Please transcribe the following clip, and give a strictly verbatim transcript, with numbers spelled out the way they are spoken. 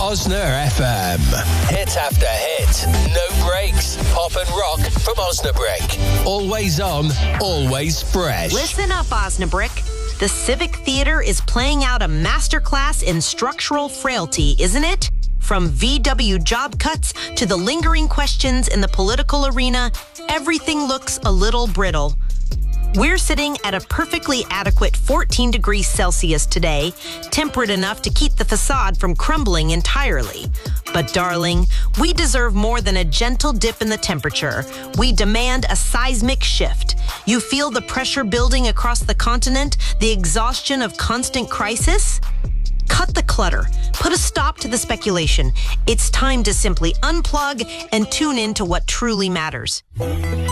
Osner F M. Hit after hit. No breaks. Pop and rock from Osnabrick. Always on, always fresh. Listen up, Osnabrick. The Civic Theater is playing out a masterclass in structural frailty, isn't it? From V W job cuts to the lingering questions in the political arena, everything looks a little brittle. We're sitting at a perfectly adequate fourteen degrees Celsius today, temperate enough to keep the facade from crumbling entirely. But darling, we deserve more than a gentle dip in the temperature. We demand a seismic shift. You feel the pressure building across the continent, the exhaustion of constant crisis? Cut the clutter. Put a stop to the speculation. It's time to simply unplug and tune in to what truly matters.